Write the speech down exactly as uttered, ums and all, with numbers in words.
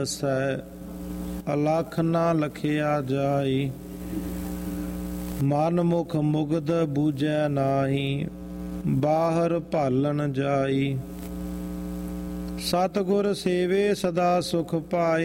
ਸੈ ਅਲਖ ਨਾ ਲਖਿਆ ਜਾਈ, ਮਨ ਮੁਖ ਮੁਗਧ ਬੂਝੈ ਨਾਹੀ, ਬਾਹਰ ਭਾਲਣ ਜਾਈ। ਸਤਿਗੁਰ ਸੇਵੇ ਸਦਾ ਸੁਖ ਪਾਏ,